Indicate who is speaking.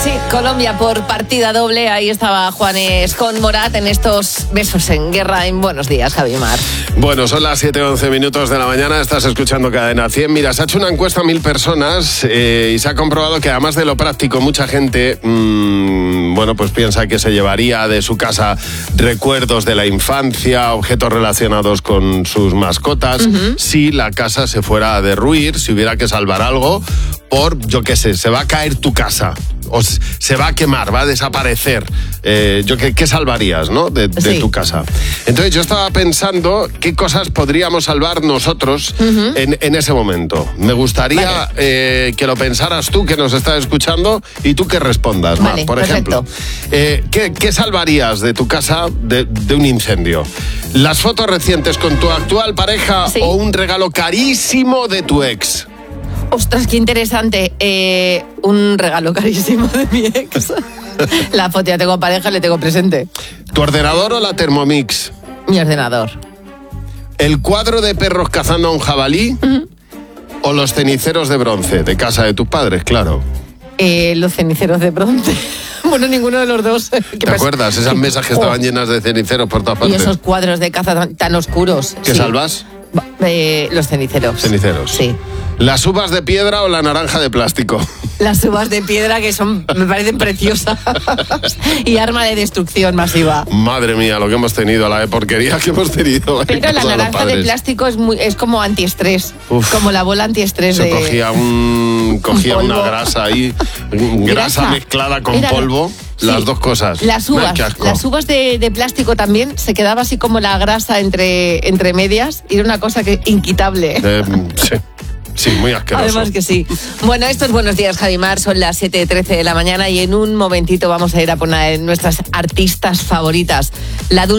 Speaker 1: Sí, Colombia por partida doble. Ahí estaba Juanes con Morat en estos besos en guerra en Buenos Días, Javi Mar.
Speaker 2: Bueno, son las 7:11 minutos de la mañana, estás escuchando Cadena 100. Mira, se ha hecho una encuesta a 1.000 personas y se ha comprobado que además de lo práctico, mucha gente, pues piensa que se llevaría de su casa recuerdos de la infancia, objetos relacionados con sus mascotas, si la casa se fuera a derruir, si hubiera que salvar algo, yo qué sé, se va a caer tu casa. O se va a quemar, va a desaparecer. ¿Qué salvarías, no? de tu casa. Entonces yo estaba pensando qué cosas podríamos salvar nosotros en ese momento. Me gustaría que lo pensaras tú, que nos estás escuchando, y tú que respondas.
Speaker 1: Vale,
Speaker 2: por ejemplo, ¿qué salvarías de tu casa de un incendio? ¿Las fotos recientes con tu actual pareja o un regalo carísimo de tu ex?
Speaker 1: Ostras, qué interesante. Un regalo carísimo de mi ex. La foto ya tengo pareja, le tengo presente.
Speaker 2: ¿Tu ordenador o la Thermomix?
Speaker 1: Mi ordenador.
Speaker 2: ¿El cuadro de perros cazando a un jabalí? ¿O los ceniceros de bronce de casa de tus padres, claro?
Speaker 1: Los ceniceros de bronce. Bueno, ninguno de los dos.
Speaker 2: ¿Te acuerdas? Esas mesas que estaban llenas de ceniceros por todas partes.
Speaker 1: Y esos cuadros de caza tan oscuros.
Speaker 2: ¿Qué salvas?
Speaker 1: Los ceniceros.
Speaker 2: Ceniceros.
Speaker 1: Sí.
Speaker 2: ¿Las uvas de piedra o la naranja de plástico?
Speaker 1: Las uvas de piedra, que me parecen preciosas. Y arma de destrucción masiva.
Speaker 2: Madre mía, lo que hemos tenido, la de porquería que hemos tenido.
Speaker 1: Pero la naranja de plástico es como antiestrés.
Speaker 2: Uf.
Speaker 1: Como la bola antiestrés.
Speaker 2: Cogía una grasa ahí, grasa mezclada con polvo. Las dos cosas.
Speaker 1: Las uvas de plástico también, se quedaba así como la grasa entre medias, y era una cosa inquitable.
Speaker 2: Sí, muy asqueroso.
Speaker 1: Además que sí. Bueno, esto es Buenos Días, Javi Mar. Son las 7:13 de la mañana y en un momentito vamos a ir a poner nuestras artistas favoritas. La